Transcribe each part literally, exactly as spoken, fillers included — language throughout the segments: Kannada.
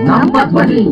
ನಮ್ಮ ಧ್ವನಿ.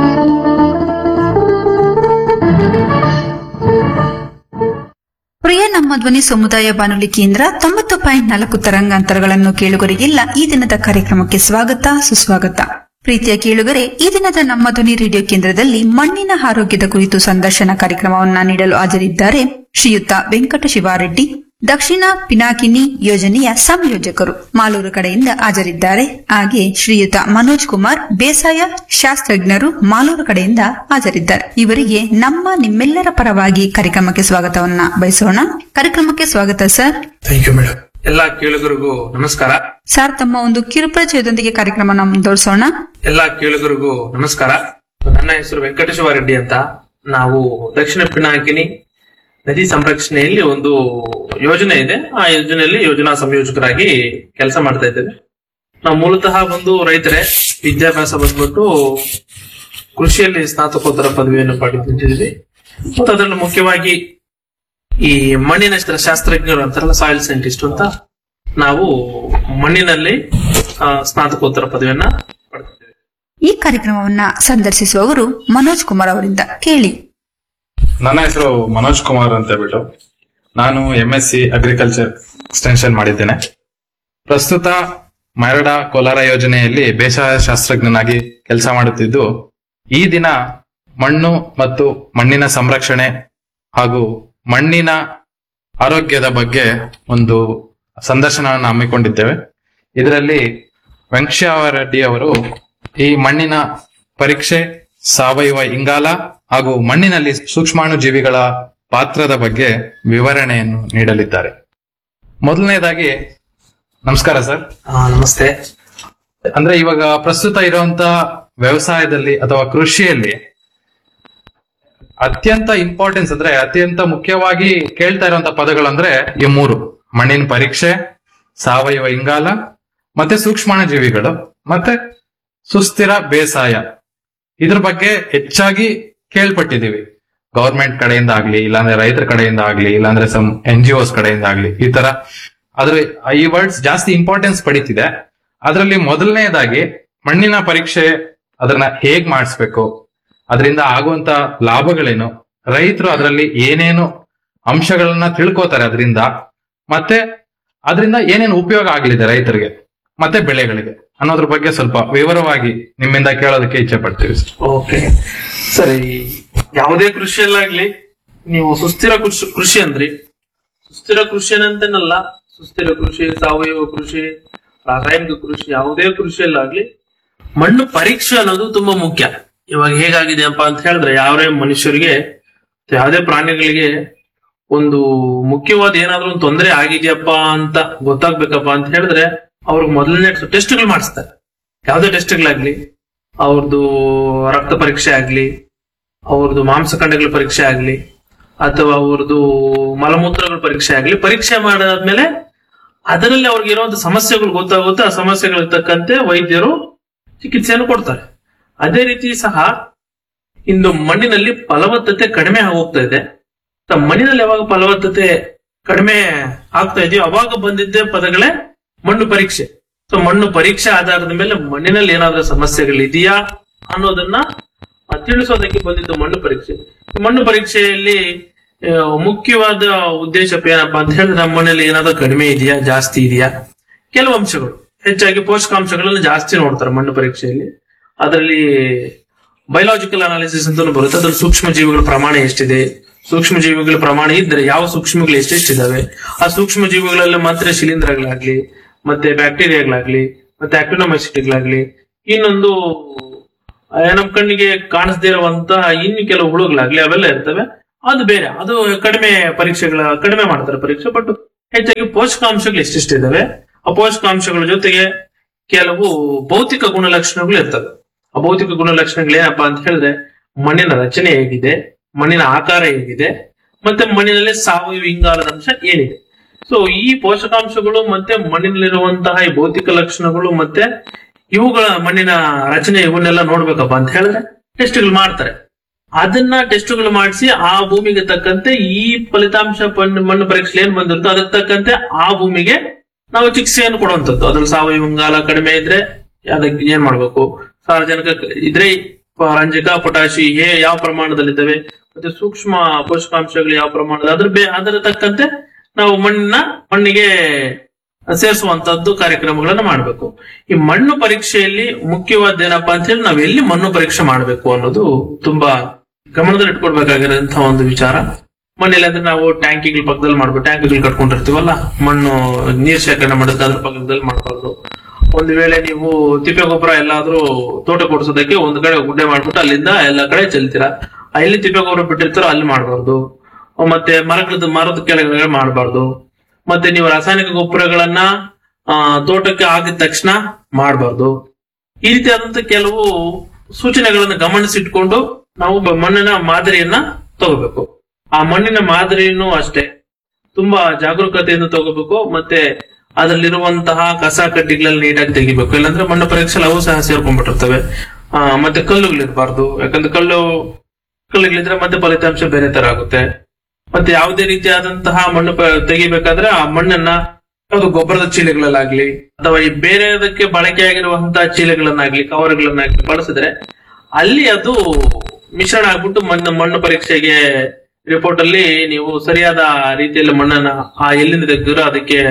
ಪ್ರಿಯ ನಮ್ಮ ಧ್ವನಿ ಸಮುದಾಯ ಬಾನುಲಿ ಕೇಂದ್ರ ತೊಂಬತ್ತು ಪಾಯಿಂಟ್ ನಾಲ್ಕು ತರಂಗಾಂತರಗಳನ್ನು ಕೇಳುಗರಿಗೆಲ್ಲ ಈ ದಿನದ ಕಾರ್ಯಕ್ರಮಕ್ಕೆ ಸ್ವಾಗತ ಸುಸ್ವಾಗತ. ಪ್ರೀತಿಯ ಕೇಳುಗರೆ, ಈ ದಿನದ ನಮ್ಮ ಧ್ವನಿ ರೇಡಿಯೋ ಕೇಂದ್ರದಲ್ಲಿ ಮಣ್ಣಿನ ಆರೋಗ್ಯದ ಕುರಿತು ಸಂದರ್ಶನ ಕಾರ್ಯಕ್ರಮವನ್ನ ನೀಡಲು ಹಾಜರಿದ್ದಾರೆ ಶ್ರೀಯುತ ವೆಂಕಟ ಶಿವಾರೆಡ್ಡಿ, ದಕ್ಷಿಣ ಪಿನಾಕಿನಿ ಯೋಜನೆಯ ಸಂಯೋಜಕರು, ಮಾಲೂರು ಕಡೆಯಿಂದ ಹಾಜರಿದ್ದಾರೆ. ಹಾಗೆ ಶ್ರೀಯುತ ಮನೋಜ್ ಕುಮಾರ್, ಬೇಸಾಯ ಶಾಸ್ತ್ರಜ್ಞರು, ಮಾಲೂರು ಕಡೆಯಿಂದ ಹಾಜರಿದ್ದಾರೆ. ಇವರಿಗೆ ನಮ್ಮ ನಿಮ್ಮೆಲ್ಲರ ಪರವಾಗಿ ಕಾರ್ಯಕ್ರಮಕ್ಕೆ ಸ್ವಾಗತವನ್ನ ಬಯಸೋಣ. ಕಾರ್ಯಕ್ರಮಕ್ಕೆ ಸ್ವಾಗತ ಸರ್. Thank you madam. ಎಲ್ಲಾ ಕೇಳುಗರಿಗೂ ನಮಸ್ಕಾರ. ಸರ್, ತಮ್ಮ ಒಂದು ಕಿರುಪರಿಚಯದೊಂದಿಗೆ ಕಾರ್ಯಕ್ರಮ ಮುಂದುವರಿಸೋಣ. ಎಲ್ಲಾ ಕೇಳುಗರಿಗೂ ನಮಸ್ಕಾರ. ನನ್ನ ಹೆಸರು ವೆಂಕಟೇಶ್ವರ ರೆಡ್ಡಿ ಅಂತ. ನಾವು ದಕ್ಷಿಣ ಪಿನಾಕಿನಿ ನದಿ ಸಂರಕ್ಷಣೆಯಲ್ಲಿ ಒಂದು ಯೋಜನೆ ಇದೆ. ಆ ಯೋಜನೆಯಲ್ಲಿ ಯೋಜನಾ ಸಂಯೋಜಕರಾಗಿ ಕೆಲಸ ಮಾಡ್ತಾ ಇದ್ದೇವೆ. ನಾವು ಮೂಲತಃ ಒಂದು ರೈತರೇ. ವಿದ್ಯಾಭ್ಯಾಸ ಬಂದ್ಬಿಟ್ಟು ಕೃಷಿಯಲ್ಲಿ ಸ್ನಾತಕೋತ್ತರ ಪದವಿಯನ್ನು ಪಡೆದಿದ್ದೀವಿ. ಮತ್ತು ಅದರಲ್ಲಿ ಮುಖ್ಯವಾಗಿ ಈ ಮಣ್ಣಿನ ಶಾಸ್ತ್ರಜ್ಞರು ಅಂತಾರಲ್ಲ, ಸಾಯಿಲ್ ಸೈಂಟಿಸ್ಟ್ ಅಂತ, ನಾವು ಮಣ್ಣಿನಲ್ಲಿ ಸ್ನಾತಕೋತ್ತರ ಪದವಿಯನ್ನ ಪಡೆದಿದ್ದೇವೆ. ಈ ಕಾರ್ಯಕ್ರಮವನ್ನ ಸಂದರ್ಶಿಸುವವರು ಮನೋಜ್ ಕುಮಾರ್ ಅವರಿಂದ ಕೇಳಿ. ನನ್ನ ಹೆಸರು ಮನೋಜ್ ಕುಮಾರ್ ಅಂತ ಹೇಳ್ಬಿಟ್ಟು ನಾನು M S C agriculture extension ಮಾಡಿದ್ದೇನೆ. ಪ್ರಸ್ತುತ ಮರಡ ಕೋಲಾರ ಯೋಜನೆಯಲ್ಲಿ ಬೇಸಾಯ ಶಾಸ್ತ್ರಜ್ಞನಾಗಿ ಕೆಲಸ ಮಾಡುತ್ತಿದ್ದು, ಈ ದಿನ ಮಣ್ಣು ಮತ್ತು ಮಣ್ಣಿನ ಸಂರಕ್ಷಣೆ ಹಾಗೂ ಮಣ್ಣಿನ ಆರೋಗ್ಯದ ಬಗ್ಗೆ ಒಂದು ಸಂದರ್ಶನವನ್ನು ಹಮ್ಮಿಕೊಂಡಿದ್ದೇವೆ. ಇದರಲ್ಲಿ ವೆಂಕಟೇಶ್ವರರೆಡ್ಡಿ ಅವರು ಈ ಮಣ್ಣಿನ ಪರೀಕ್ಷೆ, ಸಾವಯವ ಇಂಗಾಲ ಹಾಗೂ ಮಣ್ಣಿನಲ್ಲಿ ಸೂಕ್ಷ್ಮಾಣು ಜೀವಿಗಳ ಪಾತ್ರದ ಬಗ್ಗೆ ವಿವರಣೆಯನ್ನು ನೀಡಲಿದ್ದಾರೆ. ಮೊದಲನೇದಾಗಿ ನಮಸ್ಕಾರ ಸರ್. ನಮಸ್ತೆ. ಅಂದ್ರೆ ಇವಾಗ ಪ್ರಸ್ತುತ ಇರುವಂತ ವ್ಯವಸಾಯದಲ್ಲಿ ಅಥವಾ ಕೃಷಿಯಲ್ಲಿ ಅತ್ಯಂತ ಇಂಪಾರ್ಟೆನ್ಸ್ ಅಂದ್ರೆ ಅತ್ಯಂತ ಮುಖ್ಯವಾಗಿ ಕೇಳ್ತಾ ಇರುವಂತ ಪದಗಳಂದ್ರೆ ಈ ಮೂರು: ಮಣ್ಣಿನ ಪರೀಕ್ಷೆ, ಸಾವಯವ ಇಂಗಾಲ, ಮತ್ತೆ ಸೂಕ್ಷ್ಮಾಣು ಜೀವಿಗಳು, ಮತ್ತೆ ಸುಸ್ಥಿರ ಬೇಸಾಯ. ಇದ್ರ ಬಗ್ಗೆ ಹೆಚ್ಚಾಗಿ ಕೇಳ್ಪಟ್ಟಿದೀವಿ. ಗವರ್ಮೆಂಟ್ ಕಡೆಯಿಂದ ಆಗ್ಲಿ, ಇಲ್ಲಾಂದ್ರೆ ರೈತರ ಕಡೆಯಿಂದ ಆಗ್ಲಿ, ಇಲ್ಲಾಂದ್ರೆ ಸಮ್ ಎನ್ ಜಿ ಓಸ್ ಕಡೆಯಿಂದ ಆಗ್ಲಿ, ಈ ತರ ಅದ್ರ ಈ ವರ್ಡ್ಸ್ ಜಾಸ್ತಿ ಇಂಪಾರ್ಟೆನ್ಸ್ ಪಡೀತಿದೆ. ಅದರಲ್ಲಿ ಮೊದಲನೇದಾಗಿ ಮಣ್ಣಿನ ಪರೀಕ್ಷೆ, ಅದನ್ನ ಹೇಗ್ ಮಾಡಿಸ್ಬೇಕು, ಅದರಿಂದ ಆಗುವಂತ ಲಾಭಗಳೇನು, ರೈತರು ಅದರಲ್ಲಿ ಏನೇನು ಅಂಶಗಳನ್ನ ತಿಳ್ಕೋತಾರೆ ಅದರಿಂದ, ಮತ್ತೆ ಅದರಿಂದ ಏನೇನು ಉಪಯೋಗ ಆಗ್ಲಿದೆ ರೈತರಿಗೆ ಮತ್ತೆ ಬೆಳೆಗಳಿಗೆ ಅನ್ನೋದ್ರ ಬಗ್ಗೆ ಸ್ವಲ್ಪ ವಿವರವಾಗಿ ನಿಮ್ಮಿಂದ ಕೇಳೋದಕ್ಕೆ ಇಚ್ಛೆ ಪಡ್ತೀವಿ. ಓಕೆ, ಸರಿ. ಯಾವುದೇ ಕೃಷಿಯಲ್ಲಾಗ್ಲಿ ನೀವು ಸುಸ್ಥಿರ ಕೃಷಿ ಕೃಷಿ ಅಂದ್ರಿ. ಸುಸ್ಥಿರ ಕೃಷಿ ಅಂತನಲ್ಲ, ಸುಸ್ಥಿರ ಕೃಷಿ, ಸಾವಯವ ಕೃಷಿ, ರಾಸಾಯನಿಕ ಕೃಷಿ, ಯಾವುದೇ ಕೃಷಿಯಲ್ಲಾಗ್ಲಿ ಮಣ್ಣು ಪರೀಕ್ಷೆ ಅನ್ನೋದು ತುಂಬಾ ಮುಖ್ಯ. ಇವಾಗ ಹೇಗಾಗಿದೆಯಪ್ಪ ಅಂತ ಹೇಳಿದ್ರೆ, ಯಾವ್ದೇ ಮನುಷ್ಯರಿಗೆ ಯಾವುದೇ ಪ್ರಾಣಿಗಳಿಗೆ ಒಂದು ಮುಖ್ಯವಾದ ಏನಾದ್ರೂ ಒಂದು ತೊಂದರೆ ಆಗಿದೆಯಪ್ಪ ಅಂತ ಗೊತ್ತಾಗ್ಬೇಕಪ್ಪ ಅಂತ ಹೇಳಿದ್ರೆ ಅವ್ರಿಗೆ ಮೊದಲನೇ ಟೆಸ್ಟ್ಗಳು ಮಾಡಿಸ್ತಾರೆ. ಯಾವುದೇ ಟೆಸ್ಟ್ಗಳಾಗ್ಲಿ, ಅವ್ರದ್ದು ರಕ್ತ ಪರೀಕ್ಷೆ ಆಗ್ಲಿ, ಅವ್ರದ್ದು ಮಾಂಸಖಂಡಗಳ ಪರೀಕ್ಷೆ ಆಗ್ಲಿ, ಅಥವಾ ಅವ್ರದ್ದು ಮಲಮೂತ್ರಗಳ ಪರೀಕ್ಷೆ ಆಗ್ಲಿ, ಪರೀಕ್ಷೆ ಮಾಡಾದ್ಮೇಲೆ ಅದರಲ್ಲಿ ಅವ್ರಿಗೆ ಇರುವಂತ ಸಮಸ್ಯೆಗಳು ಗೊತ್ತಾಗುತ್ತೆ. ಆ ಸಮಸ್ಯೆಗಳಿಗೆ ತಕ್ಕಂತೆ ವೈದ್ಯರು ಚಿಕಿತ್ಸೆಯನ್ನು ಕೊಡ್ತಾರೆ. ಅದೇ ರೀತಿ ಸಹ ಇಂದು ಮಣ್ಣಿನಲ್ಲಿ ಫಲವತ್ತತೆ ಕಡಿಮೆ ಹೋಗ್ತಾ ಇದೆ. ಮಣ್ಣಿನಲ್ಲಿ ಯಾವಾಗ ಫಲವತ್ತತೆ ಕಡಿಮೆ ಆಗ್ತಾ ಇದೆಯೋ ಅವಾಗ ಬಂದಿದ್ದೇ ಪದಗಳೇ ಮಣ್ಣು ಪರೀಕ್ಷೆ. ಸೊ ಮಣ್ಣು ಪರೀಕ್ಷೆ ಆಧಾರದ ಮೇಲೆ ಮಣ್ಣಿನಲ್ಲಿ ಏನಾದ್ರೂ ಸಮಸ್ಯೆಗಳಿದೆಯಾ ಅನ್ನೋದನ್ನ ತಿಳಿಸೋದಕ್ಕೆ ಬಂದಿದ್ದು ಮಣ್ಣು ಪರೀಕ್ಷೆ. ಮಣ್ಣು ಪರೀಕ್ಷೆಯಲ್ಲಿ ಮುಖ್ಯವಾದ ಉದ್ದೇಶ ಏನಪ್ಪಾ ಅಂತ ಹೇಳಿದ್ರೆ, ನಮ್ಮ ಮಣ್ಣಲ್ಲಿ ಏನಾದ್ರೂ ಕಡಿಮೆ ಇದೆಯಾ, ಜಾಸ್ತಿ ಇದೆಯಾ, ಕೆಲವು ಅಂಶಗಳು, ಹೆಚ್ಚಾಗಿ ಪೋಷಕಾಂಶಗಳನ್ನು ಜಾಸ್ತಿ ನೋಡ್ತಾರೆ ಮಣ್ಣು ಪರೀಕ್ಷೆಯಲ್ಲಿ. ಅದರಲ್ಲಿ ಬಯೋಲಾಜಿಕಲ್ ಅನಾಲಿಸಿಸ್ ಅಂತ ಬರುತ್ತೆ. ಅದ್ರಲ್ಲಿ ಸೂಕ್ಷ್ಮ ಜೀವಿಗಳ ಪ್ರಮಾಣ ಎಷ್ಟಿದೆ, ಸೂಕ್ಷ್ಮ ಜೀವಿಗಳ ಪ್ರಮಾಣ ಇದ್ರೆ ಯಾವ ಸೂಕ್ಷ್ಮಗಳು ಎಷ್ಟೆಷ್ಟಿದಾವೆ, ಆ ಸೂಕ್ಷ್ಮ ಜೀವಿಗಳಲ್ಲಿ ಮಾತ್ರ ಶಿಲೀಂಧ್ರಗಳಾಗ್ಲಿ, ಮತ್ತೆ ಬ್ಯಾಕ್ಟೀರಿಯಾಗಳಾಗ್ಲಿ, ಮತ್ತೆ ಆಕ್ಟಿನೋಮೈಸಿಟಿಗಳಾಗ್ಲಿ, ಇನ್ನೊಂದು ನಮ್ ಕಣ್ಣಿಗೆ ಕಾಣಿಸದೇ ಇರುವಂತಹ ಇನ್ನು ಕೆಲವು ಹುಳುಗಳಾಗ್ಲಿ, ಅವೆಲ್ಲ ಇರ್ತವೆ. ಅದು ಬೇರೆ, ಅದು ಕಡಿಮೆ ಪರೀಕ್ಷೆಗಳ ಕಡಿಮೆ ಮಾಡ್ತಾರೆ ಪರೀಕ್ಷೆ. ಬಟ್ ಹೆಚ್ಚಾಗಿ ಪೋಷಕಾಂಶಗಳು ಎಷ್ಟೆಷ್ಟಿದಾವೆ, ಆ ಪೋಷಕಾಂಶಗಳ ಜೊತೆಗೆ ಕೆಲವು ಭೌತಿಕ ಗುಣಲಕ್ಷಣಗಳು ಇರ್ತವೆ. ಆ ಭೌತಿಕ ಗುಣಲಕ್ಷಣಗಳು ಏನಪ್ಪಾ ಅಂತ ಹೇಳಿದ್ರೆ, ಮಣ್ಣಿನ ರಚನೆ ಹೇಗಿದೆ, ಮಣ್ಣಿನ ಆಕಾರ ಹೇಗಿದೆ, ಮತ್ತೆ ಮಣ್ಣಿನಲ್ಲಿ ಸಾವಯವ ಇಂಗಾಲದ ಅಂಶ ಏನಿದೆ. ಸೊ ಈ ಪೋಷಕಾಂಶಗಳು ಮತ್ತೆ ಮಣ್ಣಿನಲ್ಲಿರುವಂತಹ ಈ ಭೌತಿಕ ಲಕ್ಷಣಗಳು ಮತ್ತೆ ಇವುಗಳ ಮಣ್ಣಿನ ರಚನೆ ಇವನ್ನೆಲ್ಲ ನೋಡ್ಬೇಕಪ್ಪ ಅಂತ ಹೇಳಿದ್ರೆ ಟೆಸ್ಟ್ಗಳು ಮಾಡ್ತಾರೆ. ಅದನ್ನ ಟೆಸ್ಟ್ಗಳು ಮಾಡಿಸಿ ಆ ಭೂಮಿಗೆ ತಕ್ಕಂತೆ ಈ ಫಲಿತಾಂಶ ಮಣ್ಣು ಪರೀಕ್ಷೆ ಏನ್ ಬಂದಿರುತ್ತೋ ಅದಕ್ಕೆ ತಕ್ಕಂತೆ ಆ ಭೂಮಿಗೆ ನಾವು ಚಿಕಿತ್ಸೆಯನ್ನು ಕೊಡುವಂಥದ್ದು. ಅದ್ರಲ್ಲಿ ಸಾವಯವ ಇಂಗಾಲ ಕಡಿಮೆ ಇದ್ರೆ ಅದಕ್ಕೆ ಏನ್ ಮಾಡ್ಬೇಕು, ಸಾರಜನಕ ಇದ್ರೆ ರಂಜಕ ಪೊಟ್ಯಾಶಿ ಹೇ ಯಾವ ಪ್ರಮಾಣದಲ್ಲಿದ್ದಾವೆ, ಮತ್ತೆ ಸೂಕ್ಷ್ಮ ಪೋಷಕಾಂಶಗಳು ಯಾವ ಪ್ರಮಾಣದ ಅದ್ರ ಬೇ ಅದರ ತಕ್ಕಂತೆ ನಾವು ಮಣ್ಣಿನ ಮಣ್ಣಿಗೆ ಸೇರಿಸುವಂತದ್ದು ಕಾರ್ಯಕ್ರಮಗಳನ್ನ ಮಾಡಬೇಕು. ಈ ಮಣ್ಣು ಪರೀಕ್ಷೆಯಲ್ಲಿ ಮುಖ್ಯವಾದ ಏನಪ್ಪಾ ಅಂತ ಹೇಳಿ ನಾವ್ ಎಲ್ಲಿ ಮಣ್ಣು ಪರೀಕ್ಷೆ ಮಾಡಬೇಕು ಅನ್ನೋದು ತುಂಬಾ ಗಮನದಲ್ಲಿ ಇಟ್ಕೊಳ್ಬೇಕಾಗಿರೋಂತಹ ಒಂದು ವಿಚಾರ. ಮನೇಲಿ ಅಂದ್ರೆ ನಾವು ಟ್ಯಾಂಕಿಗಳ ಪಕ್ಕದಲ್ಲಿ ಮಾಡ್ಬೇಕು, ಟ್ಯಾಂಕಿಗಳು ಕಟ್ಕೊಂಡಿರ್ತೀವಲ್ಲ, ಮಣ್ಣು ನೀರ್ ಶೇಖರಣೆ ಮಾಡೋದಕ್ಕೆ ಅದ್ರ ಪಕ್ಕದಲ್ಲಿ ಮಾಡ್ಬಾರ್ದು. ಒಂದು ವೇಳೆ ನೀವು ತಿಪ್ಪೆ ಗೊಬ್ಬರ ಎಲ್ಲಾದ್ರೂ ತೋಟ ಕೊಡಿಸೋದಕ್ಕೆ ಒಂದ್ ಕಡೆ ಗುಡ್ಡೆ ಮಾಡ್ಬಿಟ್ಟು ಅಲ್ಲಿಂದ ಎಲ್ಲಾ ಕಡೆ ಚೆಲ್ತೀರಾ, ಎಲ್ಲಿ ತಿಪ್ಪೆ ಗೊಬ್ಬರ ಬಿಟ್ಟಿರ್ತಾರೋ ಅಲ್ಲಿ ಮಾಡಬಾರ್ದು. ಮತ್ತೆ ಮರಗಳದ್ದು ಮರದ ಕೆಳಗಡೆ ಮಾಡಬಾರ್ದು. ಮತ್ತೆ ನೀವು ರಾಸಾಯನಿಕ ಗೊಬ್ಬರಗಳನ್ನ ಆ ತೋಟಕ್ಕೆ ಆಗಿದ ತಕ್ಷಣ ಮಾಡಬಾರ್ದು. ಈ ರೀತಿಯಾದಂತ ಕೆಲವು ಸೂಚನೆಗಳನ್ನ ಗಮನಿಸಿಟ್ಕೊಂಡು ನಾವು ಮಣ್ಣಿನ ಮಾದರಿಯನ್ನ ತಗೋಬೇಕು. ಆ ಮಣ್ಣಿನ ಮಾದರಿನೂ ಅಷ್ಟೇ ತುಂಬಾ ಜಾಗರೂಕತೆಯಿಂದ ತಗೋಬೇಕು. ಮತ್ತೆ ಅದರಲ್ಲಿರುವಂತಹ ಕಸ ಕಡ್ಡಿಗಳಲ್ಲಿ ನೀಟಾಗಿ ತೆಗಿಬೇಕು, ಇಲ್ಲಾಂದ್ರೆ ಮಣ್ಣು ಪರೀಕ್ಷೆ ಅವು ಸಹ ಸೇರ್ಕೊಂಡ್ಬಿಟ್ಟಿರ್ತವೆ. ಆ ಮತ್ತೆ ಕಲ್ಲುಗಳಿರ್ಬಾರ್ದು, ಯಾಕಂದ್ರೆ ಕಲ್ಲು ಕಲ್ಲುಗಳಿದ್ರೆ ಮತ್ತೆ ಫಲಿತಾಂಶ ಬೇರೆ ತರ ಆಗುತ್ತೆ. ಮತ್ತೆ ಯಾವುದೇ ರೀತಿಯಾದಂತಹ ಮಣ್ಣು ತೆಗಿಬೇಕಾದ್ರೆ ಆ ಮಣ್ಣನ್ನ ಅದು ಗೊಬ್ಬರದ ಚೀಲಗಳಲ್ಲಾಗ್ಲಿ ಅಥವಾ ಈ ಬೇರೆದಕ್ಕೆ ಬಳಕೆಯಾಗಿರುವಂತಹ ಚೀಲಗಳನ್ನಾಗ್ಲಿ ಕವರ್ಗಳನ್ನಾಗ್ಲಿ ಬಳಸಿದ್ರೆ ಅಲ್ಲಿ ಅದು ಮಿಶ್ರಣ ಆಗ್ಬಿಟ್ಟು ಮಣ್ಣು ಮಣ್ಣು ಪರೀಕ್ಷೆಗೆ ರಿಪೋರ್ಟ್ ಅಲ್ಲಿ ನೀವು ಸರಿಯಾದ ರೀತಿಯಲ್ಲಿ ಮಣ್ಣನ್ನ ಆ ಎಲ್ಲಿಂದ ತೆಗೆದಿರೋ ಅದಕ್ಕೆ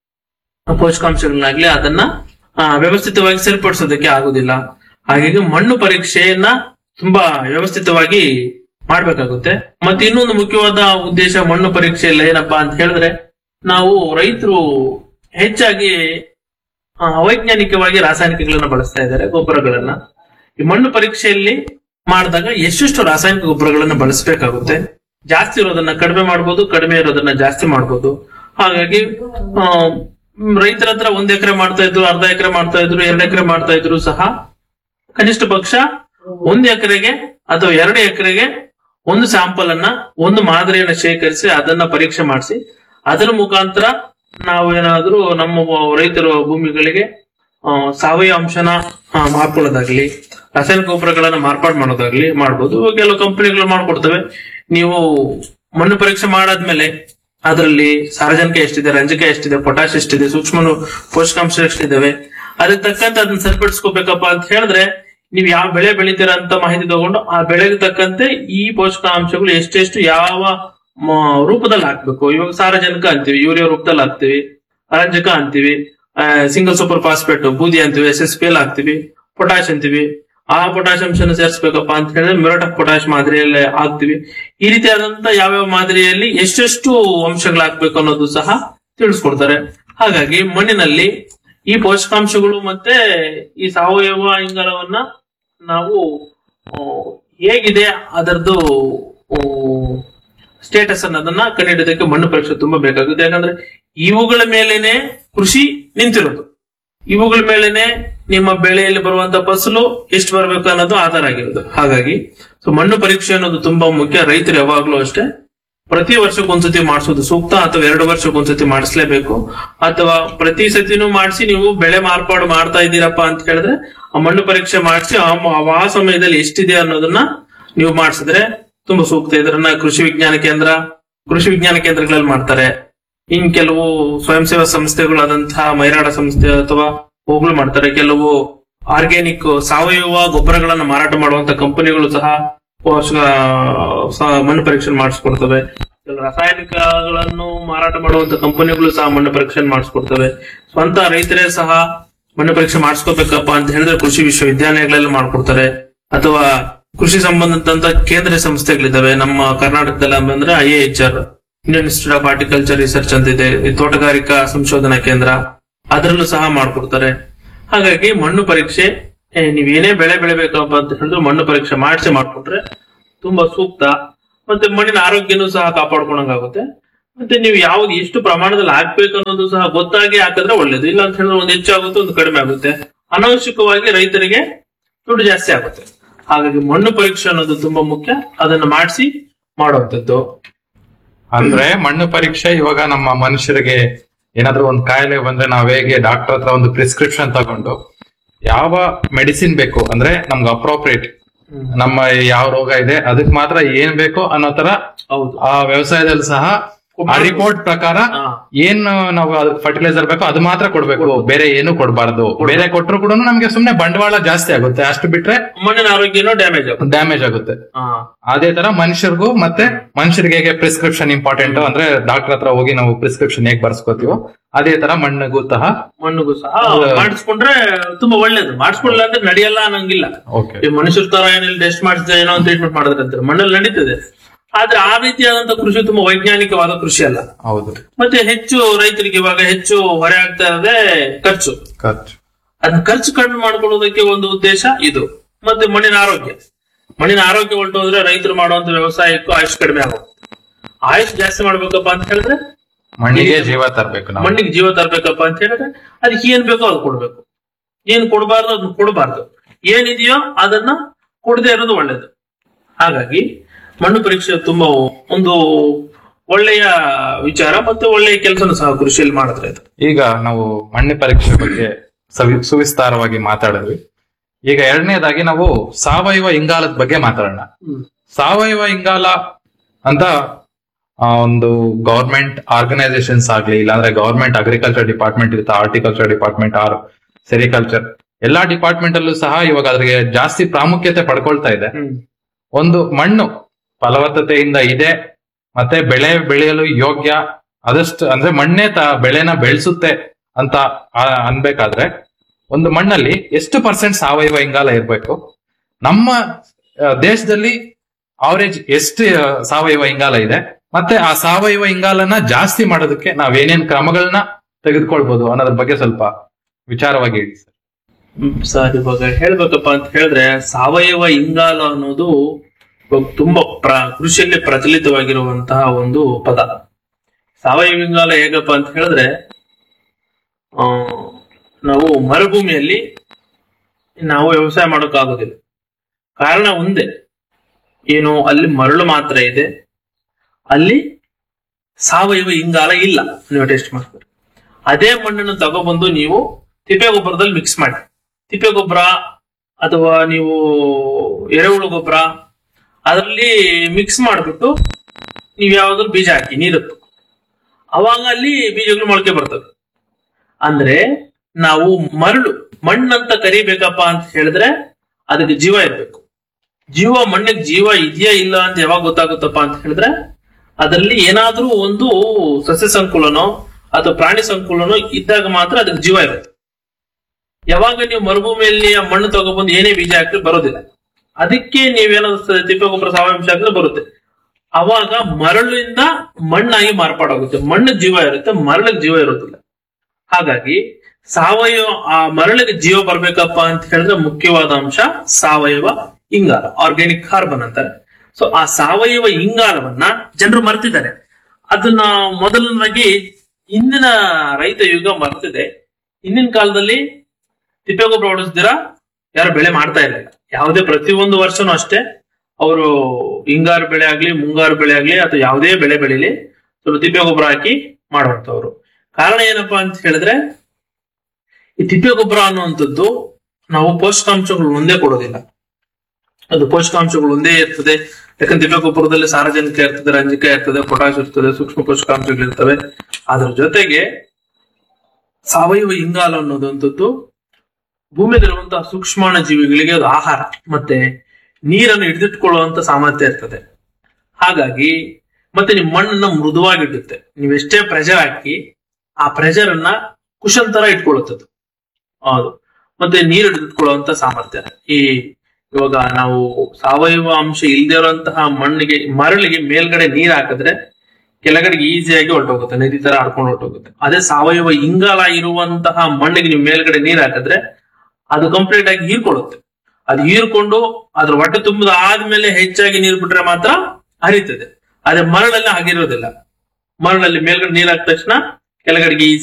ಪೋಷಕಾಂಶಗಳನ್ನಾಗ್ಲಿ ಅದನ್ನ ವ್ಯವಸ್ಥಿತವಾಗಿ ಸರಿಪಡಿಸೋದಕ್ಕೆ ಆಗುದಿಲ್ಲ. ಹಾಗಾಗಿ ಮಣ್ಣು ಪರೀಕ್ಷೆಯನ್ನ ತುಂಬಾ ವ್ಯವಸ್ಥಿತವಾಗಿ ಮಾಡ್ಬೇಕಾಗುತ್ತೆ. ಮತ್ತೆ ಇನ್ನೊಂದು ಮುಖ್ಯವಾದ ಉದ್ದೇಶ ಮಣ್ಣು ಪರೀಕ್ಷೆಯಲ್ಲಿ ಏನಪ್ಪಾ ಅಂತ ಹೇಳಿದ್ರೆ, ನಾವು ರೈತರು ಹೆಚ್ಚಾಗಿ ಅವೈಜ್ಞಾನಿಕವಾಗಿ ರಾಸಾಯನಿಕಗಳನ್ನ ಬಳಸ್ತಾ ಇದ್ದಾರೆ, ಗೊಬ್ಬರಗಳನ್ನ. ಈ ಮಣ್ಣು ಪರೀಕ್ಷೆಯಲ್ಲಿ ಮಾಡಿದಾಗ ಎಷ್ಟೆಷ್ಟು ರಾಸಾಯನಿಕ ಗೊಬ್ಬರಗಳನ್ನ ಬಳಸಬೇಕಾಗುತ್ತೆ. ಜಾಸ್ತಿ ಇರೋದನ್ನ ಕಡಿಮೆ ಮಾಡ್ಬೋದು, ಕಡಿಮೆ ಇರೋದನ್ನ ಜಾಸ್ತಿ ಮಾಡ್ಬೋದು. ಹಾಗಾಗಿ ಆ ರೈತರ ಹತ್ರ ಒಂದ್ ಎಕರೆ ಮಾಡ್ತಾ ಇದ್ರು, ಅರ್ಧ ಎಕರೆ ಮಾಡ್ತಾ ಇದ್ರು, ಎರಡು ಎಕರೆ ಮಾಡ್ತಾ ಇದ್ರು ಸಹ ಕನಿಷ್ಠ ಪಕ್ಷ ಒಂದು ಎಕರೆಗೆ ಅಥವಾ ಎರಡು ಎಕರೆಗೆ ಒಂದು ಸ್ಯಾಂಪಲ್ ಅನ್ನ ಒಂದು ಮಾದರಿಯನ್ನ ಶೇಖರಿಸಿ ಅದನ್ನ ಪರೀಕ್ಷೆ ಮಾಡಿಸಿ ಅದರ ಮುಖಾಂತರ ನಾವು ಏನಾದ್ರೂ ನಮ್ಮ ರೈತರ ಭೂಮಿಗಳಿಗೆ ಸಾವಯವ ಅಂಶನ ಮಾಡ್ಕೊಳ್ಳೋದಾಗ್ಲಿ, ರಾಸಾಯನಿಕ ಗೊಬ್ಬರಗಳನ್ನ ಮಾರ್ಪಾಡು ಮಾಡೋದಾಗ್ಲಿ ಮಾಡ್ಬೋದು. ಕೆಲವು ಕಂಪನಿಗಳು ಮಾಡ್ಕೊಡ್ತವೆ. ನೀವು ಮಣ್ಣು ಪರೀಕ್ಷೆ ಮಾಡಾದ್ಮೇಲೆ ಅದರಲ್ಲಿ ಸಾರಜನಕ ಎಷ್ಟಿದೆ, ರಂಜಕ ಎಷ್ಟಿದೆ, ಪೊಟ್ಯಾಶ್ ಎಷ್ಟಿದೆ, ಸೂಕ್ಷ್ಮ ಪೋಷಕಾಂಶ ಎಷ್ಟಿದಾವೆ, ಅದಕ್ಕೆ ತಕ್ಕಂತೆ ಅದನ್ನ ಸರಿಪಡಿಸ್ಕೋಬೇಕಪ್ಪ ಅಂತ ಹೇಳಿದ್ರೆ ನೀವು ಯಾವ ಬೆಳೆ ಬೆಳಿತೀರ ಅಂತ ಮಾಹಿತಿ ತಗೊಂಡು ಆ ಬೆಳೆಗೆ ತಕ್ಕಂತೆ ಈ ಪೋಷಕಾಂಶಗಳು ಎಷ್ಟೆಷ್ಟು ಯಾವ ರೂಪದಲ್ಲಿ ಹಾಕ್ಬೇಕು. ಇವಾಗ ಸಾರಜನಕ ಅಂತೀವಿ, ಯೂರಿಯಾ ರೂಪದಲ್ಲಿ ಹಾಕ್ತಿವಿ, ರಂಜಕ ಅಂತೀವಿ, ಸಿಂಗಲ್ ಸೂಪರ್ ಫಾಸ್ಫೇಟ್ ಬೂದಿ ಅಂತೀವಿ, ಎಸ್ ಎಸ್ ಪಿ ಎಲ್ ಹಾಕ್ತಿವಿ, ಪೊಟ್ಯಾಶ್ ಅಂತೀವಿ. ಆ ಪೊಟ್ಯಾಶ್ ಅಂಶನ ಸೇರಿಸಬೇಕಪ್ಪ ಅಂತ ಹೇಳಿದ್ರೆ ಮಿರಟ್ ಆಫ್ ಪೊಟ್ಯಾಶ್ ಮಾದರಿಯಲ್ಲೇ ಹಾಕ್ತಿವಿ. ಈ ರೀತಿಯಾದಂತ ಯಾವ್ಯಾವ ಮಾದರಿಯಲ್ಲಿ ಎಷ್ಟೆಷ್ಟು ಅಂಶಗಳು ಹಾಕ್ಬೇಕು ಅನ್ನೋದು ಸಹ ತಿಳಿಸ್ಕೊಡ್ತಾರೆ. ಹಾಗಾಗಿ ಮಣ್ಣಿನಲ್ಲಿ ಈ ಪೋಷಕಾಂಶಗಳು ಮತ್ತೆ ಈ ಸಾವಯವ ಇಂಗಾಲವನ್ನ ನಾವು ಹೇಗಿದೆ ಅದರದ್ದು ಸ್ಟೇಟಸ್ ಅನ್ನೋದನ್ನ ಕಂಡುಹಿಡಿಯೋದಕ್ಕೆ ಮಣ್ಣು ಪರೀಕ್ಷೆ ತುಂಬಾ ಬೇಕಾಗುತ್ತೆ. ಯಾಕಂದ್ರೆ ಇವುಗಳ ಮೇಲೇನೆ ಕೃಷಿ ನಿಂತಿರೋದು, ಇವುಗಳ ಮೇಲೇನೆ ನಿಮ್ಮ ಬೆಳೆಯಲ್ಲಿ ಬರುವಂತ ಫಸಲು ಎಷ್ಟು ಬರಬೇಕು ಅನ್ನೋದು ಆಧಾರ ಆಗಿರೋದು. ಹಾಗಾಗಿ ಸೊ ಮಣ್ಣು ಪರೀಕ್ಷೆ ಅನ್ನೋದು ತುಂಬಾ ಮುಖ್ಯ. ರೈತರು ಯಾವಾಗ್ಲೂ ಅಷ್ಟೇ ಪ್ರತಿ ವರ್ಷಕ್ಕೊಂದ್ಸತಿ ಮಾಡಿಸೋದು ಸೂಕ್ತ, ಅಥವಾ ಎರಡು ವರ್ಷಕ್ಕೊಂದ್ಸತಿ ಮಾಡಿಸ್ಲೇಬೇಕು. ಅಥವಾ ಪ್ರತಿ ಸತಿನೂ ಮಾಡಿಸಿ ನೀವು ಬೆಳೆ ಮಾರ್ಪಾಡು ಮಾಡ್ತಾ ಇದ್ದೀರಪ್ಪ ಅಂತ ಹೇಳಿದ್ರೆ ಆ ಮಣ್ಣು ಪರೀಕ್ಷೆ ಮಾಡಿಸಿ ಆ ಸಮಯದಲ್ಲಿ ಎಷ್ಟಿದೆ ಅನ್ನೋದನ್ನ ನೀವು ಮಾಡಿಸಿದ್ರೆ ತುಂಬಾ ಸೂಕ್ತ. ಇದನ್ನ ಕೃಷಿ ವಿಜ್ಞಾನ ಕೇಂದ್ರ ಕೃಷಿ ವಿಜ್ಞಾನ ಕೇಂದ್ರಗಳಲ್ಲಿ ಮಾಡ್ತಾರೆ. ಇನ್ ಕೆಲವು ಸ್ವಯಂ ಸೇವಾ ಸಂಸ್ಥೆಗಳಾದಂತಹ ಮೈರಾಡ ಸಂಸ್ಥೆ ಅಥವಾ ಹೋಗ್ಲು ಮಾಡ್ತಾರೆ. ಕೆಲವು ಆರ್ಗ್ಯಾನಿಕ್ ಸಾವಯವ ಗೊಬ್ಬರಗಳನ್ನ ಮಾರಾಟ ಮಾಡುವಂತ ಕಂಪನಿಗಳು ಸಹ ಮಣ್ಣು ಪರೀಕ್ಷೆ ಮಾಡಿಸ್ಕೊಡ್ತವೆ. ಕೆಲವು ರಾಸಾಯನಿಕಗಳನ್ನು ಮಾರಾಟ ಮಾಡುವಂತ ಕಂಪನಿಗಳು ಸಹ ಮಣ್ಣು ಪರೀಕ್ಷೆ ಮಾಡಿಸ್ಕೊಡ್ತವೆ. ಸ್ವಂತ ರೈತರೇ ಸಹ ಮಣ್ಣು ಪರೀಕ್ಷೆ ಮಾಡಿಸ್ಕೋಬೇಕಪ್ಪ ಅಂತ ಹೇಳಿದ್ರೆ ಕೃಷಿ ವಿಶ್ವವಿದ್ಯಾಲಯಗಳಲ್ಲಿ ಮಾಡ್ಕೊಡ್ತಾರೆ. ಅಥವಾ ಕೃಷಿ ಸಂಬಂಧದಂತ ಕೇಂದ್ರ ಸಂಸ್ಥೆಗಳಿದಾವೆ ನಮ್ಮ ಕರ್ನಾಟಕದಲ್ಲಿ ಅಂದ್ರೆ I A H R, Indian institute of horticulture research ಅಂತ ಇದೆ, ತೋಟಗಾರಿಕಾ ಸಂಶೋಧನಾ ಕೇಂದ್ರ, ಅದರಲ್ಲೂ ಸಹ ಮಾಡ್ಕೊಡ್ತಾರೆ. ಹಾಗಾಗಿ ಮಣ್ಣು ಪರೀಕ್ಷೆ ನೀವೇನೇ ಬೆಳೆ ಬೆಳಿಬೇಕಪ್ಪ ಅಂತ ಹೇಳಿದ್ರೆ ಮಣ್ಣು ಪರೀಕ್ಷೆ ಮಾಡಿಸಿ ಮಾಡ್ಕೊಂಡ್ರೆ ತುಂಬಾ ಸೂಕ್ತ. ಮತ್ತೆ ಮಣ್ಣಿನ ಆರೋಗ್ಯನೂ ಸಹ ಕಾಪಾಡ್ಕೊಂಡಂಗಾಗುತ್ತೆ. ಮತ್ತೆ ನೀವು ಯಾವ್ದು ಎಷ್ಟು ಪ್ರಮಾಣದಲ್ಲಿ ಹಾಕ್ಬೇಕು ಅನ್ನೋದು ಸಹ ಗೊತ್ತಾಗಿ ಹಾಕಿದ್ರೆ ಒಳ್ಳೇದು. ಇಲ್ಲ ಅಂತ ಹೇಳಿದ್ರೆ ಒಂದು ಹೆಚ್ಚಾಗುತ್ತೆ, ಒಂದು ಕಡಿಮೆ ಆಗುತ್ತೆ. ಅನವಶ್ಯಕವಾಗಿ ರೈತರಿಗೆ ದುಡ್ಡು ಜಾಸ್ತಿ ಆಗುತ್ತೆ. ಹಾಗಾಗಿ ಮಣ್ಣು ಪರೀಕ್ಷೆ ಅನ್ನೋದು ತುಂಬಾ ಮುಖ್ಯ, ಅದನ್ನ ಮಾಡಿಸಿ ಮಾಡುವಂತದ್ದು. ಅಂದ್ರೆ ಮಣ್ಣು ಪರೀಕ್ಷೆ ಇವಾಗ ನಮ್ಮ ಮನುಷ್ಯರಿಗೆ ಏನಾದ್ರೂ ಒಂದು ಕಾಯಿಲೆ ಬಂದ್ರೆ ನಾವ್ ಹೇಗೆ ಡಾಕ್ಟರ್ ಹತ್ರ ಒಂದು ಪ್ರಿಸ್ಕ್ರಿಪ್ಷನ್ ತಗೊಂಡು ಯಾವ ಮೆಡಿಸಿನ್ ಬೇಕು ಅಂದ್ರೆ ನಮ್ಗೆ ಅಪ್ರೋಪ್ರಿಯೇಟ್ ನಮ್ಮ ಯಾವ ರೋಗ ಇದೆ ಅದಕ್ಕೆ ಮಾತ್ರ ಏನ್ ಬೇಕೋ ಅನ್ನೋ ತರ ಆ ವ್ಯವಸಾಯದಲ್ಲಿ ಸಹ ಆ ರಿಪೋರ್ಟ್ ಪ್ರಕಾರ ಹಾ. ಏನ್ ನಾವು ಫರ್ಟಿಲೈಸರ್ ಬೇಕೋ ಅದು ಮಾತ್ರ ಕೊಡ್ಬೇಕು, ಬೇರೆ ಏನು ಕೊಡಬಾರ್ದು. ಬೇರೆ ಕೊಟ್ಟರು ಕೂಡ ನಮ್ಗೆ ಸುಮ್ನೆ ಬಂಡವಾಳ ಜಾಸ್ತಿ ಆಗುತ್ತೆ, ಅಷ್ಟು ಬಿಟ್ರೆ ಮಣ್ಣಿನ ಆರೋಗ್ಯನೂ ಡ್ಯಾಮೇಜ್ ಆಗುತ್ತೆ. ಡ್ಯಾಮೇಜ್ ಆಗುತ್ತೆ. ಹಾ. ಅದೇ ತರ ಮನುಷ್ಯರಿಗೂ ಮತ್ತೆ ಮನುಷ್ಯರಿಗೆ ಹೇಗೆ ಪ್ರಿಸ್ಕ್ರಿಪ್ಷನ್ ಇಂಪಾರ್ಟೆಂಟ್ ಅಂದ್ರೆ ಡಾಕ್ಟರ್ ಹತ್ರ ಹೋಗಿ ನಾವು ಪ್ರಿಸ್ಕ್ರಿಪ್ಷನ್ ಹೇಗ್ ಬರ್ಸ್ಕೊತೀವೋ ಅದೇ ತರ ಮಣ್ಣಿಗೂ ಸಹ ಮಣ್ಣಿಗೂ ಸಹ ಮಾಡಿಸ್ಕೊಂಡ್ರೆ ತುಂಬಾ ಒಳ್ಳೇದು. ಮಾಡಿಸ್ಕೊಳ್ಳಿಲ್ಲ ಅಂದ್ರೆ ನಡೆಯಲ್ಲ ಅನ್ನಂಗಿಲ್ಲ. ಓಕೆ, ಈ ಮನುಷ್ಯರ ತರ ಏನಿಲ್ಲ ಟೆಸ್ಟ್ ಮಾಡಿಸಿದ್ರೆ ಏನೋ ಒಂದು ಟ್ರೀಟ್ಮೆಂಟ್ ಮಾಡಿದ್ರೆ ಮಣ್ಣಲ್ಲಿ ನಡೀತದೆ. ಆದ್ರೆ ಆ ರೀತಿಯಾದಂತ ಕೃಷಿ ತುಂಬಾ ವೈಜ್ಞಾನಿಕವಾದ ಕೃಷಿ ಅಲ್ಲ. ಹೌದು. ಮತ್ತೆ ಹೆಚ್ಚು ರೈತರಿಗೆ ಇವಾಗ ಹೆಚ್ಚು ಹೊರೆ ಆಗ್ತಾ ಇರೋದೇ ಖರ್ಚು. ಖರ್ಚು ಅದನ್ನ ಖರ್ಚು ಕಡಿಮೆ ಮಾಡ್ಕೊಳ್ಳೋದಕ್ಕೆ ಒಂದು ಉದ್ದೇಶ ಇದು. ಮತ್ತೆ ಮಣ್ಣಿನ ಆರೋಗ್ಯ, ಮಣ್ಣಿನ ಆರೋಗ್ಯ ಹೊರಟೋದ್ರೆ ರೈತರು ಮಾಡುವಂತ ವ್ಯವಸಾಯಕ್ಕೂ ಆಯುಷ್ ಕಡಿಮೆ ಆಗುತ್ತೆ. ಆಯುಷ್ ಜಾಸ್ತಿ ಮಾಡ್ಬೇಕಪ್ಪ ಅಂತ ಹೇಳಿದ್ರೆ ಮಣ್ಣಿಗೆ ಜೀವ ತರಬೇಕು ನಾವು. ಮಣ್ಣಿಗೆ ಜೀವ ತರಬೇಕಪ್ಪ ಅಂತ ಹೇಳಿದ್ರೆ ಅದಕ್ಕೆ ಏನ್ ಬೇಕೋ ಅದು ಕೊಡ್ಬೇಕು. ಏನ್ ಕೊಡಬಾರ್ದು ಅದನ್ನ ಕೊಡಬಾರ್ದು. ಏನಿದೆಯೋ ಅದನ್ನ ಕೊಡದೇ ಇರೋದು ಒಳ್ಳೇದು. ಹಾಗಾಗಿ ಮಣ್ಣು ಪರೀಕ್ಷೆ ತುಂಬಾ ಒಂದು ಒಳ್ಳೆಯ ವಿಚಾರ ಮತ್ತೆ ಒಳ್ಳೆಯ ಕೆಲಸನೂ ಸಹ ಕೃಷಿಯಲ್ಲಿ ಮಾಡಿದ್ರೆ ಇದು. ಈಗ ನಾವು ಮಣ್ಣು ಪರೀಕ್ಷೆ ಬಗ್ಗೆ ಸವಿ- ಸುವಿಸ್ತಾರವಾಗಿ ಮಾತಾಡಿದ್ವಿ. ಈಗ ಎರಡನೇದಾಗಿ ನಾವು ಸಾವಯವ ಇಂಗಾಲದ ಬಗ್ಗೆ ಮಾತಾಡೋಣ. ಸಾವಯವ ಇಂಗಾಲ ಅಂತ ಆ, ಒಂದು ಗವರ್ಮೆಂಟ್ ಆರ್ಗನೈಸೇಷನ್ಸ್ ಆಗ್ಲಿ, ಇಲ್ಲಾಂದ್ರೆ ಗವರ್ಮೆಂಟ್ ಅಗ್ರಿಕಲ್ಚರ್ ಡಿಪಾರ್ಟ್ಮೆಂಟ್ ಇರುತ್ತೆ, ಹಾರ್ಟಿಕಲ್ಚರ್ ಡಿಪಾರ್ಟ್ಮೆಂಟ್ ಆರ್ ಸೆರಿಕಲ್ಚರ್, ಎಲ್ಲಾ ಡಿಪಾರ್ಟ್ಮೆಂಟ್ ಅಲ್ಲೂ ಸಹ ಇವಾಗ ಅದ್ರಿಗೆ ಜಾಸ್ತಿ ಪ್ರಾಮುಖ್ಯತೆ ಪಡ್ಕೊಳ್ತಾ ಇದೆ. ಒಂದು ಮಣ್ಣು ಫಲವತ್ತತೆಯಿಂದ ಇದೆ ಮತ್ತೆ ಬೆಳೆ ಬೆಳೆಯಲು ಯೋಗ್ಯ, ಅದಷ್ಟು ಅಂದ್ರೆ ಮಣ್ಣೇ ತ ಬೆಳೆನ ಬೆಳೆಸುತ್ತೆ ಅಂತ ಆ- ಅನ್ಬೇಕಾದ್ರೆ ಒಂದು ಮಣ್ಣಲ್ಲಿ ಎಷ್ಟು ಪರ್ಸೆಂಟ್ ಸಾವಯವ ಇಂಗಾಲ ಇರ್ಬೇಕು? ನಮ್ಮ ಆ, ದೇಶದಲ್ಲಿ ಅವರೇಜ್ ಎಷ್ಟು ಆ, ಸಾವಯವ ಇಂಗಾಲ ಇದೆ, ಮತ್ತೆ ಆ ಸಾವಯವ ಇಂಗಾಲನ ಜಾಸ್ತಿ ಮಾಡೋದಕ್ಕೆ ನಾವೇನೇನ್ ಕ್ರಮಗಳನ್ನ ತೆಗೆದುಕೊಳ್ಬಹುದು ಅನ್ನೋದ್ರ ಬಗ್ಗೆ ಸ್ವಲ್ಪ ವಿಚಾರವಾಗಿ ಹೇಳಿ ಸರ್. ಸರ್, ಇವಾಗ ಹೇಳ್ಬೇಕಪ್ಪ ಅಂತ ಹೇಳಿದ್ರೆ ಸಾವಯವ ಇಂಗಾಲ ಅನ್ನೋದು ಇವಾಗ ತುಂಬಾ ಪ್ರ ಕೃಷಿಯಲ್ಲಿ ಪ್ರಚಲಿತವಾಗಿರುವಂತಹ ಒಂದು ಪದ. ಸಾವಯವ ಇಂಗಾಲ ಹೇಗಪ್ಪ ಅಂತ ಹೇಳಿದ್ರೆ ಆ ನಾವು ಮರುಭೂಮಿಯಲ್ಲಿ ನಾವು ವ್ಯವಸಾಯ ಮಾಡೋಕ್ಕಾಗೋದಿಲ್ಲ. ಕಾರಣ ಒಂದೇ, ಏನು ಅಲ್ಲಿ ಮರಳು ಮಾತ್ರ ಇದೆ, ಅಲ್ಲಿ ಸಾವಯವ ಇಂಗಾಲ ಇಲ್ಲ. ನೀವು ಟೆಸ್ಟ್ ಮಾಡ್ತೀರಿ. ಅದೇ ಮಣ್ಣನ್ನು ತಗೊಬಂದು ನೀವು ತಿಪ್ಪೆ ಗೊಬ್ಬರದಲ್ಲಿ ಮಿಕ್ಸ್ ಮಾಡಿ, ತಿಪ್ಪೆ ಗೊಬ್ಬರ ಅಥವಾ ನೀವು ಎರೆಹುಳು ಗೊಬ್ಬರ ಅದರಲ್ಲಿ ಮಿಕ್ಸ್ ಮಾಡಿಬಿಟ್ಟು ನೀವು ಯಾವ್ದಾದ್ರು ಬೀಜ ಹಾಕಿ ನೀರತ್ತು, ಅವಾಗ ಅಲ್ಲಿ ಬೀಜಗಳು ಮೊಳಕೆ ಬರ್ತವೆ. ಅಂದ್ರೆ ನಾವು ಮರಳು ಮಣ್ಣಂತ ಕರಿಬೇಕಪ್ಪ ಅಂತ ಹೇಳಿದ್ರೆ ಅದಕ್ಕೆ ಜೀವ ಇರ್ಬೇಕು. ಜೀವ ಮಣ್ಣಿಗೆ ಜೀವ ಇದೆಯಾ ಇಲ್ಲ ಅಂತ ಯಾವಾಗ ಗೊತ್ತಾಗುತ್ತಪ್ಪ ಅಂತ ಹೇಳಿದ್ರೆ ಅದರಲ್ಲಿ ಏನಾದ್ರೂ ಒಂದು ಸಸ್ಯ ಸಂಕುಲನೋ ಅಥವಾ ಪ್ರಾಣಿ ಸಂಕುಲನೋ ಇದ್ದಾಗ ಮಾತ್ರ ಅದಕ್ಕೆ ಜೀವ ಇರುತ್ತೆ. ಯಾವಾಗ ನೀವು ಮರುಭೂಮಿಯಲ್ಲಿ ಆ ಮಣ್ಣು ತಗೊಬಂದು ಏನೇ ಬೀಜ ಹಾಕಿದ್ರೆ ಬರೋದಿಲ್ಲ. ಅದಕ್ಕೆ ನೀವೇನಾದ್ರು ತಿಪ್ಪೆ ಗೊಬ್ಬರ ಸಾವಯವ ಹಾಕಿದ್ರೆ ಬರುತ್ತೆ. ಅವಾಗ ಮರಳಿಂದ ಮಣ್ಣಾಗಿ ಮಾರ್ಪಾಡಾಗುತ್ತೆ. ಮಣ್ಣಿಗೆ ಜೀವ ಇರುತ್ತೆ, ಮರಳಿಗೆ ಜೀವ ಇರೋದಿಲ್ಲ. ಹಾಗಾಗಿ ಸಾವಯವ ಆ ಮರಳಿಗೆ ಜೀವ ಬರ್ಬೇಕಪ್ಪ ಅಂತ ಹೇಳಿದ್ರೆ ಮುಖ್ಯವಾದ ಅಂಶ ಸಾವಯವ ಇಂಗಾಲ, ಆರ್ಗ್ಯಾನಿಕ್ ಕಾರ್ಬನ್ ಅಂತಾರೆ. ಸೊ ಆ ಸಾವಯವ ಇಂಗಾಲವನ್ನ ಜನರು ಮರ್ತಿದ್ದಾರೆ. ಅದನ್ನ ಮೊದಲನಾಗಿ ಇಂದಿನ ರೈತ ಯುಗ ಮರ್ತಿದೆ. ಹಿಂದಿನ ಕಾಲದಲ್ಲಿ ತಿಪ್ಪೆ ಗೊಬ್ಬರ ಹೊಡಿಸ್ದಿರಾ ಯಾರು ಬೆಳೆ ಮಾಡ್ತಾ ಇರಲಿಲ್ಲ. ಯಾವುದೇ ಪ್ರತಿಯೊಂದು ವರ್ಷನೂ ಅಷ್ಟೇ ಅವರು ಹಿಂಗಾರು ಬೆಳೆ ಆಗ್ಲಿ ಮುಂಗಾರು ಬೆಳೆ ಆಗ್ಲಿ ಅಥವಾ ಯಾವುದೇ ಬೆಳೆ ಬೆಳೀಲಿ ಸ್ವಲ್ಪ ತಿಪ್ಪೆ ಗೊಬ್ಬರ ಹಾಕಿ ಮಾಡುವಂತವ್ರು. ಕಾರಣ ಏನಪ್ಪಾ ಅಂತ ಹೇಳಿದ್ರೆ ಈ ತಿಪ್ಪೆ ಗೊಬ್ಬರ ಅನ್ನುವಂಥದ್ದು ನಾವು ಪೋಷಕಾಂಶಗಳು ಒಂದೇ ಕೊಡೋದಿಲ್ಲ. ಅದು ಪೋಷಕಾಂಶಗಳು ಒಂದೇ ಇರ್ತದೆ. ಯಾಕಂದ್ರೆ ತಿಪ್ಪೆ ಗೊಬ್ಬರದಲ್ಲಿ ಸಾರಜನಕ ಇರ್ತದೆ, ರಂಜಕ ಇರ್ತದೆ, ಪೊಟಾಶ್ ಇರ್ತದೆ, ಸೂಕ್ಷ್ಮ ಪೋಷಕಾಂಶಗಳಿರ್ತವೆ. ಅದ್ರ ಜೊತೆಗೆ ಸಾವಯವ ಇಂಗಾಲ ಅನ್ನೋದಂಥದ್ದು ಭೂಮಿಯಲ್ಲಿರುವಂತಹ ಸೂಕ್ಷ್ಮಾಣ ಜೀವಿಗಳಿಗೆ ಅದು ಆಹಾರ ಮತ್ತೆ ನೀರನ್ನು ಹಿಡಿದಿಟ್ಕೊಳ್ಳುವಂತ ಸಾಮರ್ಥ್ಯ ಇರ್ತದೆ. ಹಾಗಾಗಿ ಮತ್ತೆ ನಿಮ್ ಮಣ್ಣನ್ನ ಮೃದುವಾಗಿಡುತ್ತೆ. ನೀವೆಷ್ಟೇ ಪ್ರೆಷರ್ ಹಾಕಿ ಆ ಪ್ರೆಷರ್ ಅನ್ನ ಕುಶಲ್ ತರ ಇಟ್ಕೊಳ್ಳುತ್ತದೆ. ಹೌದು. ಮತ್ತೆ ನೀರು ಹಿಡಿದಿಟ್ಕೊಳ್ಳುವಂತ ಸಾಮರ್ಥ್ಯ. ಈ ಇವಾಗ ನಾವು ಸಾವಯವ ಅಂಶ ಇಲ್ಲದೆ ಇರುವಂತಹ ಮಣ್ಣಿಗೆ ಮರಳಿಗೆ ಮೇಲ್ಗಡೆ ನೀರ್ ಹಾಕಿದ್ರೆ ಕೆಳಗಡೆಗೆ ಈಸಿಯಾಗಿ ಹೊರಟೋಗುತ್ತೆ, ನದಿ ತರ ಆಡ್ಕೊಂಡು ಹೊರಟೋಗುತ್ತೆ. ಅದೇ ಸಾವಯವ ಇಂಗಾಲ ಇರುವಂತಹ ಮಣ್ಣಿಗೆ ನೀವು ಮೇಲ್ಗಡೆ ನೀರ್ ಹಾಕಿದ್ರೆ ಅದು ಕಂಪ್ಲೀಟ್ ಆಗಿ ಹೀರ್ಕೊಳ್ಳುತ್ತೆ. ಅದು ಹೀರ್ಕೊಂಡು ಅದ್ರ ಹೊಟ್ಟೆ ತುಂಬದ ಆದ್ಮೇಲೆ ಹೆಚ್ಚಾಗಿ ನೀರು ಬಿಟ್ರೆ ಮಾತ್ರ ಹರಿತದೆ. ಅದೇ ಮರಳಲ್ಲಿ ಹಾಗಿರೋದಿಲ್ಲ. ಮರಳಲ್ಲಿ ಮೇಲ್ಗಡೆ ನೀರ್ ಹಾಕಿದ ತಕ್ಷಣ ಕೆಳಗಡೆಗೆ